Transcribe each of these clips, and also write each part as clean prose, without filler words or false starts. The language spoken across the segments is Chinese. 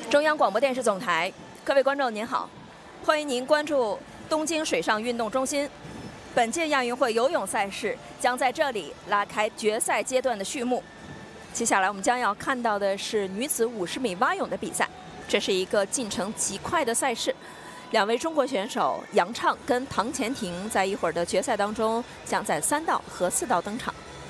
中央广播电视总台，各位观众您好，欢迎您关注东京水上运动中心。本届亚运会游泳赛事将在这里拉开决赛阶段的序幕。接下来我们将要看到的是女子50米蛙泳的比赛，这是一个进程极快的赛事。两位中国选手杨畅跟唐钱婷在一会儿的决赛当中将在3道和4道登场。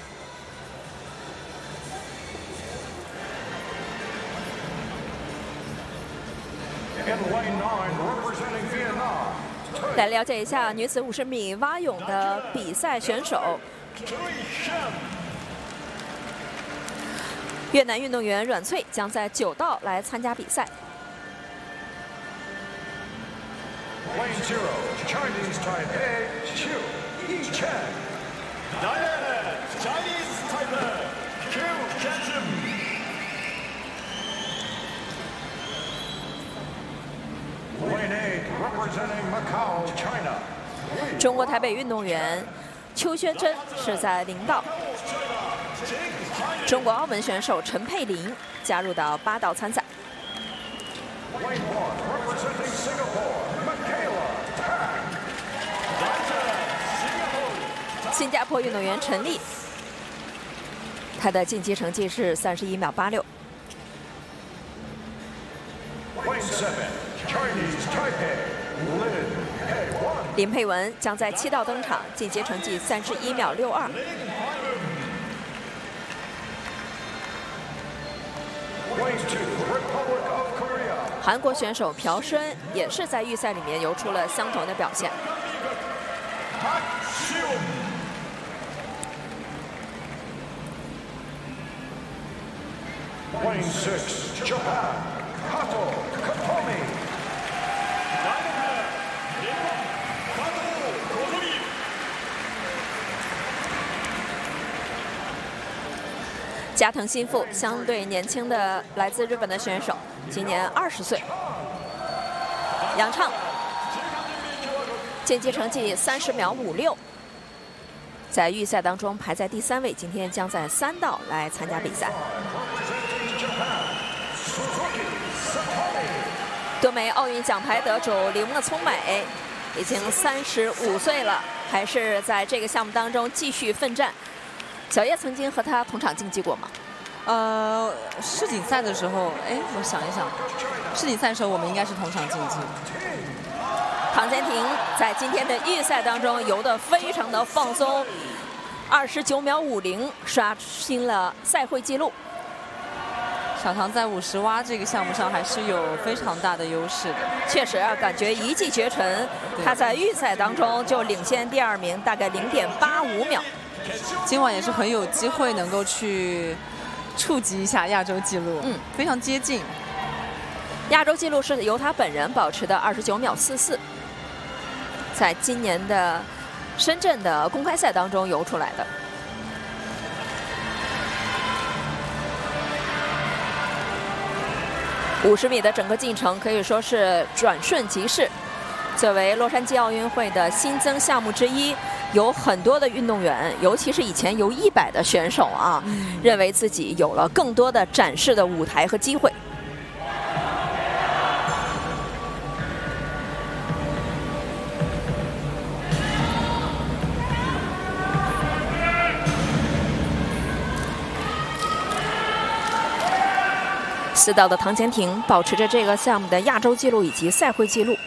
来了解一下女子50米蛙泳的比赛选手。越南运动员阮翠将在9道来参加比赛。中国台北运动员邱宣真是在0道，中国澳门选手陈佩琳加入到8道参赛。新加坡运动员陈丽，她的晋级成绩是31秒86。林佩文将在7道登场，晋级成绩31秒62。韩国选手朴申也是在预赛里面游出了相同的表现。加藤新妇相对年轻的来自日本的选手，今年20岁。杨畅晋级成绩30秒56，在预赛当中排在第3位，今天将在3道来参加比赛。多枚奥运奖牌得主铃木聪美已经35岁了，还是在这个项目当中继续奋战。小叶曾经和他同场竞技过吗？ 世锦赛的时候，我想一想，世锦赛的时候我们应该是同场竞技。 唐钱婷在今天的预赛当中游得非常的放松，29秒50刷新了赛会纪录。 小唐在50蛙这个项目上还是有非常大的优势的。 确实啊，感觉一骑绝尘，他在预赛当中就领先第2名，大概0.85秒。 今晚也是很有机会能够去触及一下亚洲纪录，非常接近。 亚洲纪录是由他本人保持的29秒44，在今年的深圳的公开赛当中游出来的。50米的整个进程可以说是转瞬即逝。作为洛杉矶奥运会的新增项目之一，有很多的运动员，尤其是以前游100的选手啊，认为自己有了更多的展示的舞台和机会。4道的唐钱婷保持着这个项目的亚洲纪录以及赛会纪录。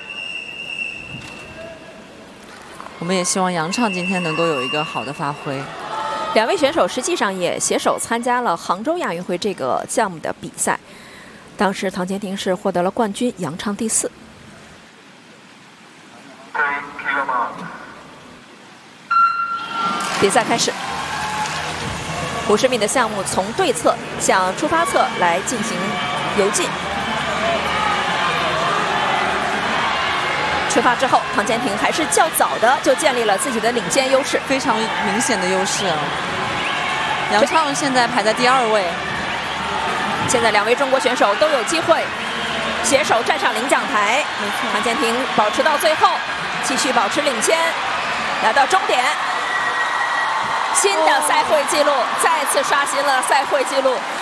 我们也希望杨畅今天能够有一个好的发挥。 2位选手实际上也携手参加了杭州亚运会这个项目的比赛，当时唐钱婷是获得了冠军，杨畅第4。比赛开始，50米的项目从对侧向出发侧来进行游进。出发之后，唐钱婷还是较早的就建立了自己的领先优势， 非常明显的优势啊。杨畅现在排在第2位。 现在2位中国选手都有机会携手站上领奖台。唐钱婷保持到最后，继续保持领先，来到终点。新的赛会纪录，再次刷新了赛会纪录。